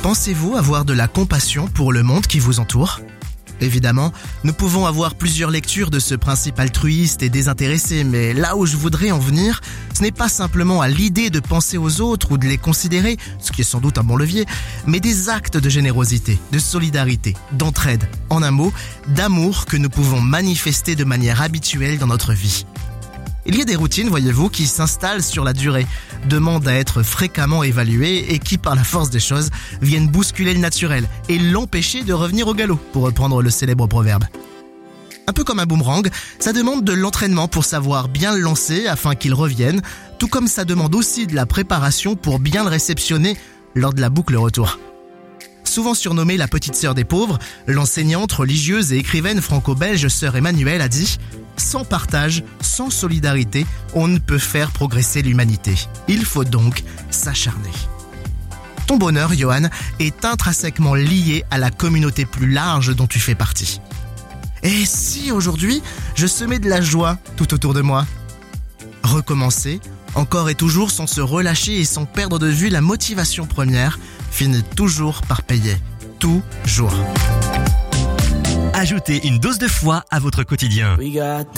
Pensez-vous avoir de la compassion pour le monde qui vous entoure ? Évidemment, nous pouvons avoir plusieurs lectures de ce principe altruiste et désintéressé, mais là où je voudrais en venir, ce n'est pas simplement à l'idée de penser aux autres ou de les considérer, ce qui est sans doute un bon levier, mais des actes de générosité, de solidarité, d'entraide, en un mot, d'amour que nous pouvons manifester de manière habituelle dans notre vie. Il y a des routines, voyez-vous, qui s'installent sur la durée, demandent à être fréquemment évaluées et qui, par la force des choses, viennent bousculer le naturel et l'empêcher de revenir au galop, pour reprendre le célèbre proverbe. Un peu comme un boomerang, ça demande de l'entraînement pour savoir bien le lancer afin qu'il revienne, tout comme ça demande aussi de la préparation pour bien le réceptionner lors de la boucle retour. Souvent surnommée la petite sœur des pauvres, l'enseignante, religieuse et écrivaine franco-belge sœur Emmanuelle a dit « Sans partage, sans solidarité, on ne peut faire progresser l'humanité. Il faut donc s'acharner. » Ton bonheur, Johan, est intrinsèquement lié à la communauté plus large dont tu fais partie. Et si aujourd'hui, je semais de la joie tout autour de moi ? Recommencer, encore et toujours sans se relâcher et sans perdre de vue la motivation première, finit toujours par payer. Toujours. Ajoutez une dose de foi à votre quotidien.